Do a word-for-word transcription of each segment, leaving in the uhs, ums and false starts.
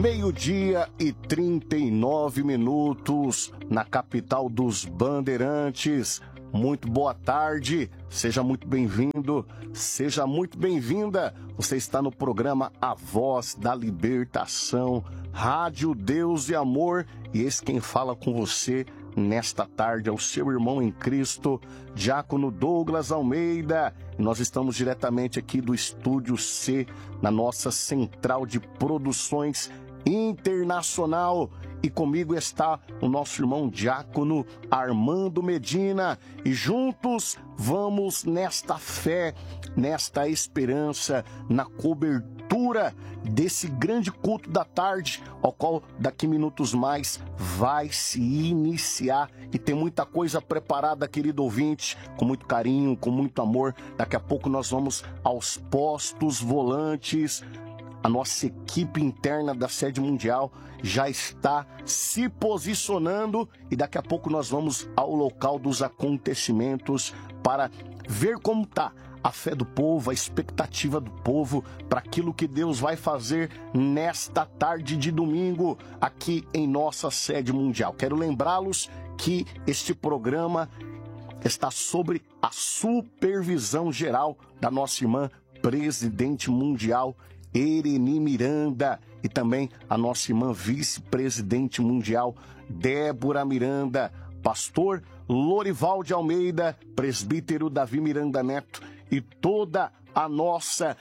Meio-dia e trinta e nove minutos na capital dos Bandeirantes. Muito boa tarde, seja muito bem-vindo, seja muito bem-vinda. Você está no programa A Voz da Libertação, Rádio Deus e Amor. E esse quem fala com você nesta tarde é o seu irmão em Cristo, Diácono Douglas Almeida. E nós estamos diretamente aqui do Estúdio C, na nossa central de produções internacional. E comigo está o nosso irmão Diácono Armando Medina. E juntos vamos nesta fé, nesta esperança, na cobertura desse grande culto da tarde, ao qual daqui minutos mais vai se iniciar. E tem muita coisa preparada, querido ouvinte, com muito carinho, com muito amor. Daqui a pouco nós vamos aos postos volantes. A nossa equipe interna da sede mundial já está se posicionando e daqui a pouco nós vamos ao local dos acontecimentos para ver como está a fé do povo, a expectativa do povo para aquilo que Deus vai fazer nesta tarde de domingo aqui em nossa sede mundial. Quero lembrá-los que este programa está sobre a supervisão geral da nossa irmã presidente mundial Ereni Miranda, e também a nossa irmã vice-presidente mundial, Débora Miranda, pastor Lorival de Almeida, presbítero Davi Miranda Neto e toda a nossa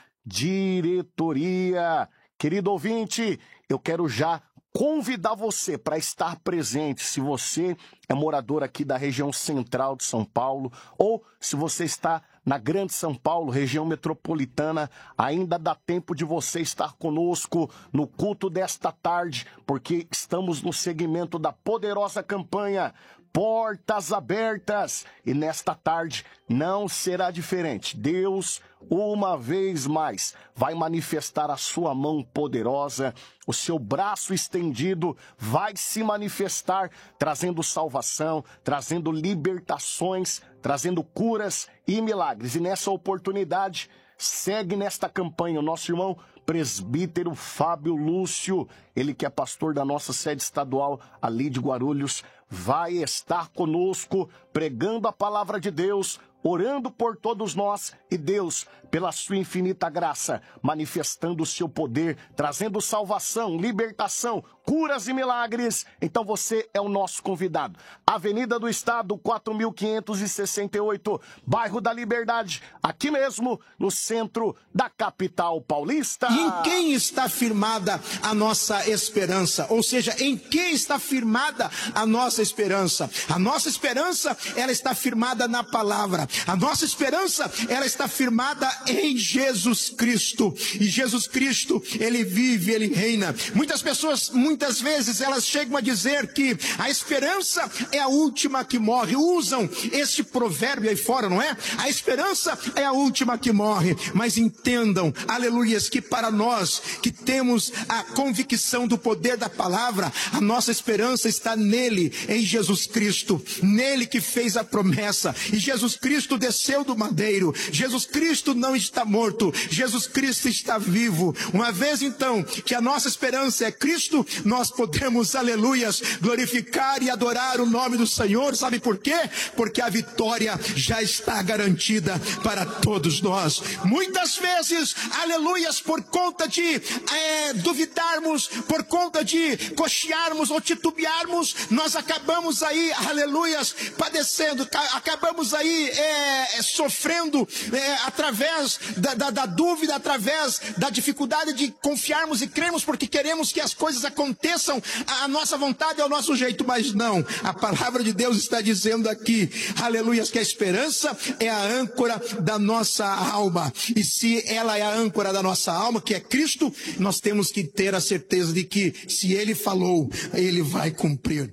diretoria. Querido ouvinte, eu quero já convidar você para estar presente, se você é morador aqui da região central de São Paulo, ou se você está na Grande São Paulo, região metropolitana, ainda dá tempo de você estar conosco no culto desta tarde, porque estamos no segmento da poderosa campanha Portas Abertas, e nesta tarde não será diferente. Deus, uma vez mais, vai manifestar a sua mão poderosa, o seu braço estendido vai se manifestar, trazendo salvação, trazendo libertações, trazendo curas e milagres. E nessa oportunidade, segue nesta campanha o nosso irmão presbítero Fábio Lúcio, ele que é pastor da nossa sede estadual ali de Guarulhos, vai estar conosco pregando a palavra de Deus, orando por todos nós, e Deus, pela sua infinita graça, manifestando o seu poder, trazendo salvação, libertação, curas e milagres. Então você é o nosso convidado. Avenida do Estado, quatro mil quinhentos e sessenta e oito, bairro da Liberdade, aqui mesmo no centro da capital paulista. E em quem está firmada a nossa esperança? Ou seja, em quem está firmada a nossa esperança? A nossa esperança, ela está firmada na palavra. A nossa esperança, ela está firmada em Jesus Cristo. E Jesus Cristo, ele vive, ele reina. Muitas pessoas, muitas vezes, elas chegam a dizer que a esperança é a última que morre. Usam este provérbio aí fora, não é? A esperança é a última que morre. Mas entendam, aleluias, que para nós que temos a convicção do poder da palavra, a nossa esperança está nele, em Jesus Cristo. Nele que fez a promessa. E Jesus Cristo Cristo desceu do madeiro. Jesus Cristo não está morto. Jesus Cristo está vivo. Uma vez então que a nossa esperança é Cristo, nós podemos, aleluias, glorificar e adorar o nome do Senhor. Sabe por quê? Porque a vitória já está garantida para todos nós. Muitas vezes, aleluias, por conta de é, duvidarmos, por conta de cochearmos ou titubearmos, nós acabamos aí, aleluias, padecendo, acabamos aí é, É, sofrendo é, através da, da, da dúvida, através da dificuldade de confiarmos e crermos, porque queremos que as coisas aconteçam à nossa vontade e ao nosso jeito, mas não. A palavra de Deus está dizendo aqui, aleluias, que a esperança é a âncora da nossa alma, e se ela é a âncora da nossa alma, que é Cristo, nós temos que ter a certeza de que se Ele falou, Ele vai cumprir.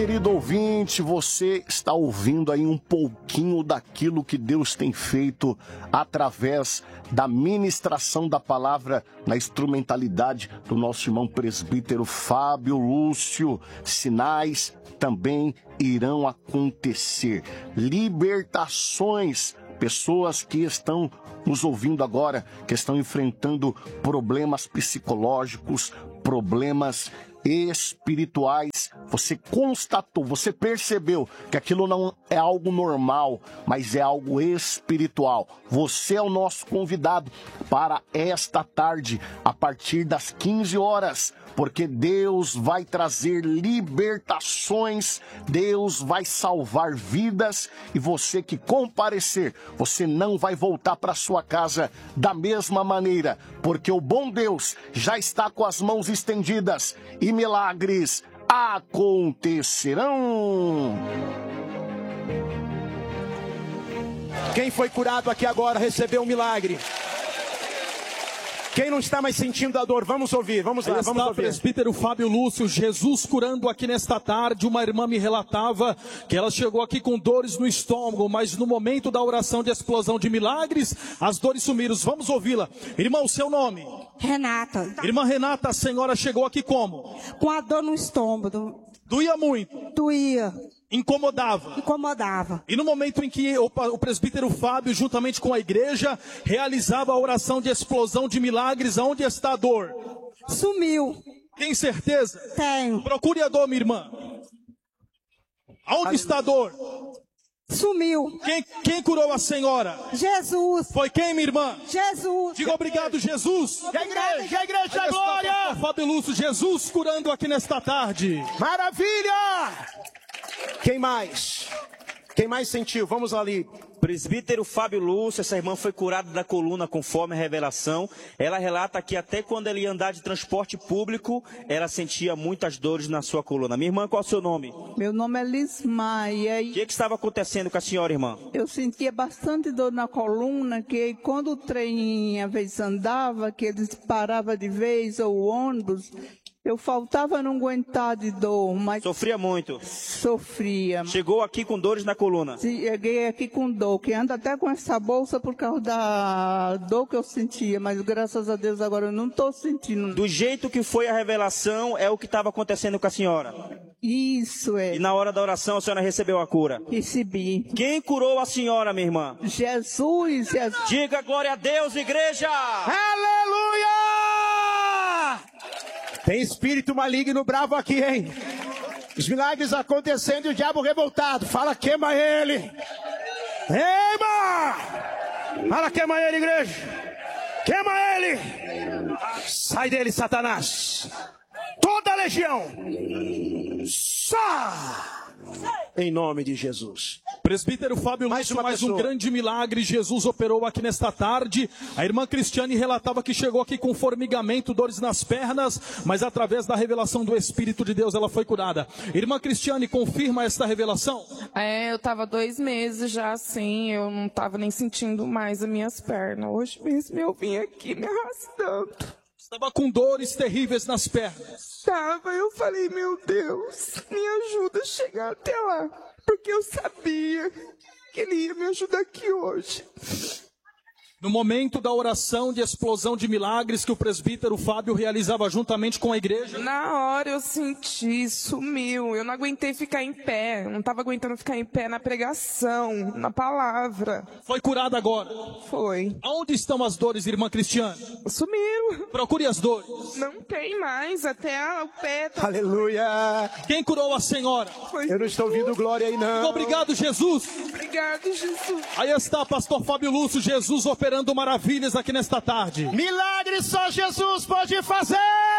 querido ouvinte, você está ouvindo aí um pouquinho daquilo que Deus tem feito através da ministração da palavra na instrumentalidade do nosso irmão presbítero Fábio Lúcio. Sinais também irão acontecer. Libertações, pessoas que estão nos ouvindo agora, que estão enfrentando problemas psicológicos, problemas espirituais, você constatou, você percebeu que aquilo não é algo normal, mas é algo espiritual. Você é o nosso convidado para esta tarde, a partir das quinze horas, porque Deus vai trazer libertações, Deus vai salvar vidas, e você que comparecer, você não vai voltar para sua casa da mesma maneira, porque o bom Deus já está com as mãos estendidas e milagres acontecerão. Quem foi curado aqui agora recebeu um milagre. Quem não está mais sentindo a dor, vamos ouvir, vamos lá, Aí vamos está, ouvir. presbítero Fábio Lúcio, Jesus curando aqui nesta tarde. Uma irmã me relatava que ela chegou aqui com dores no estômago, mas no momento da oração de explosão de milagres, as dores sumiram. Vamos ouvi-la. Irmão, seu nome? Renata. Irmã Renata, a senhora chegou aqui como? Com a dor no estômago. Doía muito? Doía. Incomodava? Incomodava. E no momento em que o presbítero Fábio, juntamente com a igreja, realizava a oração de explosão de milagres, aonde está a dor? Sumiu. Tem certeza? Tenho. Procure a dor, minha irmã. Aonde está a dor? Sumiu. Quem, quem curou a senhora? Jesus. Foi quem, minha irmã? Jesus. Diga obrigado, Jesus. Que a igreja, que a igreja, glória! Fábio Lúcio, Jesus curando aqui nesta tarde. Maravilha! Quem mais? Quem mais sentiu? Vamos ali. Presbítero Fábio Lúcio, essa irmã foi curada da coluna conforme a revelação. Ela relata que até quando ela ia andar de transporte público, ela sentia muitas dores na sua coluna. Minha irmã, qual é o seu nome? Meu nome é Lismaia. O que, que estava acontecendo com a senhora, irmã? Eu sentia bastante dor na coluna, que quando o trem às vezes andava, que eles paravam de vez, ou o ônibus, eu faltava não aguentar de dor, mas Sofria muito? Sofria. Chegou aqui com dores na coluna? Cheguei aqui com dor, que anda até com essa bolsa por causa da dor que eu sentia, mas graças a Deus agora eu não estou sentindo. Do jeito que foi a revelação, é o que estava acontecendo com a senhora? Isso é. E na hora da oração a senhora recebeu a cura? Recebi. Quem curou a senhora, minha irmã? Jesus, Jesus. Diga glória a Deus, igreja! Aleluia! Tem espírito maligno bravo aqui, hein? Os milagres acontecendo e o diabo revoltado. Fala, queima ele. Queima! Fala, queima ele, igreja. Queima ele. Sai dele, Satanás. Toda a legião. Sá! Em nome de Jesus. Presbítero Fábio Mais Lúcio, uma mais um pessoa. grande milagre Jesus operou aqui nesta tarde. A irmã Cristiane relatava que chegou aqui com formigamento, dores nas pernas, mas através da revelação do Espírito de Deus ela foi curada. Irmã Cristiane, confirma esta revelação? É, eu tava dois meses já assim, eu não tava nem sentindo mais as minhas pernas. Hoje mesmo eu vim aqui me arrastando. Estava com dores terríveis nas pernas. Tava, eu falei, meu Deus, me ajuda a chegar até lá. Porque eu sabia que ele ia me ajudar aqui hoje. No momento da oração de explosão de milagres que o presbítero Fábio realizava juntamente com a igreja, Na hora eu senti, sumiu. Eu não aguentei ficar em pé. Eu não estava aguentando ficar em pé na pregação, na palavra. foi curada agora. Foi. Aonde estão as dores, irmã Cristiane? Sumiu. Procure as dores. Não tem mais, até o pé tá... Aleluia. Quem curou a senhora? Foi. Eu não estou ouvindo glória aí, não. Obrigado, Jesus. Obrigado, Jesus. Aí está, pastor Fábio Lúcio, Jesus operando maravilhas aqui nesta tarde. Milagre só Jesus pode fazer.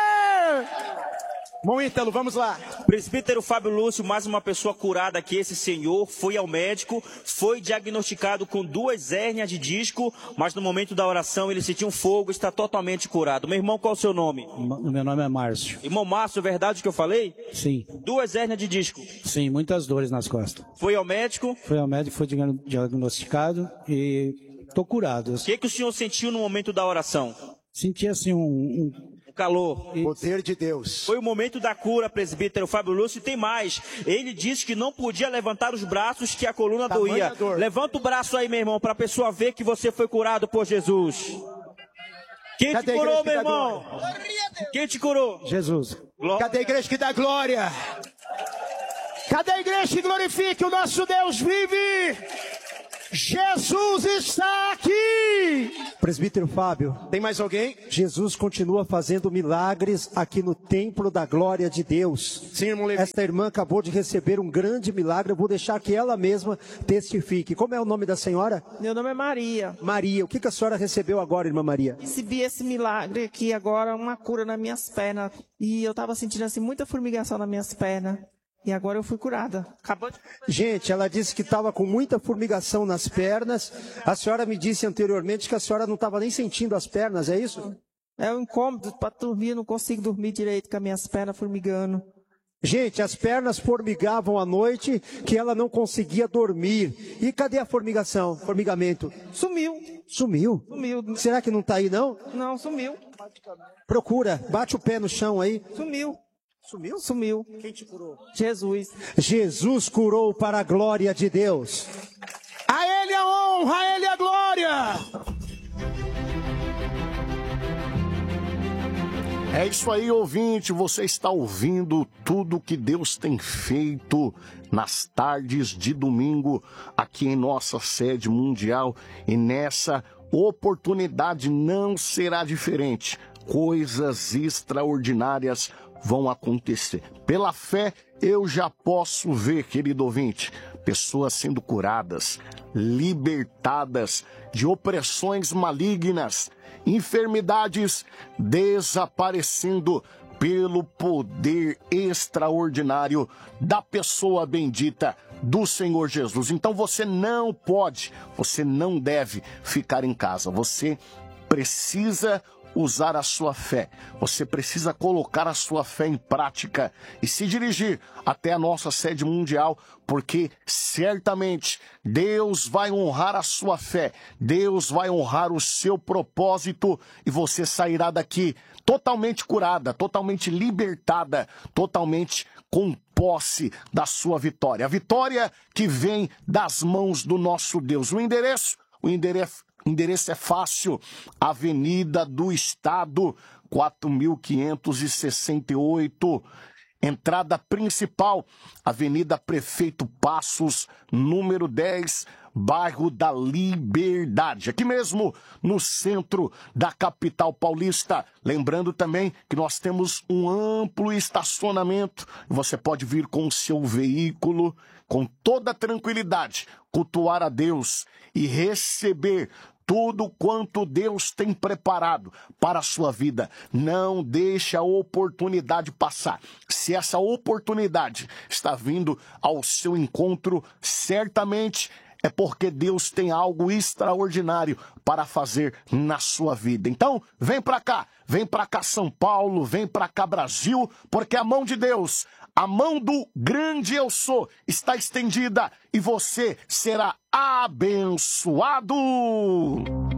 Bom, Ítalo, vamos lá. Presbítero Fábio Lúcio, mais uma pessoa curada aqui, esse senhor, foi ao médico, foi diagnosticado com duas hérnias de disco, mas no momento da oração ele sentiu um fogo, está totalmente curado. Meu irmão, qual é o seu nome? Meu nome é Márcio. Irmão Márcio, verdade o que eu falei? Sim, Duas hérnias de disco. sim, muitas dores nas costas. Foi ao médico, Fui ao médico, fui diagn- diagnosticado e tô curado. Eu o que, que o senhor sentiu no momento da oração? senti assim um, um, O calor. Poder de Deus. Foi o momento da cura, presbítero Fábio Lúcio. E tem mais. Ele disse que não podia levantar os braços, que a coluna Tamanha doía. dor. Levanta o braço aí, meu irmão, para a pessoa ver que você foi curado por Jesus. Quem Cadê te a curou, igreja que meu dá irmão? Quem te curou? Jesus. Glória. Cadê a igreja que dá glória? Cadê a igreja que glorifica? O nosso Deus vive! Jesus está aqui! Presbítero Fábio, Tem mais alguém? Jesus continua fazendo milagres aqui no Templo da Glória de Deus. Sim, irmão Levi. Esta irmã acabou de receber um grande milagre, eu vou deixar que ela mesma testifique. Como é o nome da senhora? Meu nome é Maria. Maria. O que que a senhora recebeu agora, irmã Maria? Recebi esse milagre aqui agora, uma cura nas minhas pernas. E eu estava sentindo assim muita formigação nas minhas pernas. E agora eu fui curada. Acabou de... Gente, ela disse que estava com muita formigação nas pernas. A senhora me disse anteriormente que a senhora não estava nem sentindo as pernas, é isso? É um incômodo para dormir, eu não consigo dormir direito com as minhas pernas formigando. Gente, as pernas formigavam à noite que ela não conseguia dormir. E cadê a formigação, formigamento? Sumiu. Sumiu? Sumiu. Será que não está aí, não? Não, sumiu. Procura, bate o pé no chão aí. Sumiu. Sumiu? Sumiu. Quem te curou? Jesus. Jesus curou para a glória de Deus. A Ele a honra, a Ele a glória! É isso aí, ouvinte. Você está ouvindo tudo que Deus tem feito nas tardes de domingo aqui em nossa sede mundial. E nessa oportunidade não será diferente. Coisas extraordinárias vão acontecer. Pela fé, eu já posso ver, querido ouvinte, pessoas sendo curadas, libertadas de opressões malignas, enfermidades desaparecendo pelo poder extraordinário da pessoa bendita do Senhor Jesus. Então você não pode, você não deve ficar em casa. Você precisa usar a sua fé. Você precisa colocar a sua fé em prática e se dirigir até a nossa sede mundial, porque certamente Deus vai honrar a sua fé, Deus vai honrar o seu propósito e você sairá daqui totalmente curada, totalmente libertada, totalmente com posse da sua vitória. A vitória que vem das mãos do nosso Deus. O endereço, o endereço O endereço é fácil, Avenida do Estado, quatro mil quinhentos e sessenta e oito. Entrada principal, Avenida Prefeito Passos, número dez, bairro da Liberdade. Aqui mesmo, no centro da capital paulista. Lembrando também que nós temos um amplo estacionamento. Você pode vir com o seu veículo, com toda tranquilidade, cultuar a Deus e receber tudo quanto Deus tem preparado para a sua vida. Não deixe a oportunidade passar. Se essa oportunidade está vindo ao seu encontro, certamente é porque Deus tem algo extraordinário para fazer na sua vida. Então, vem para cá, vem para cá São Paulo, vem para cá Brasil, porque a mão de Deus, a mão do grande eu sou, está estendida e você será abençoado.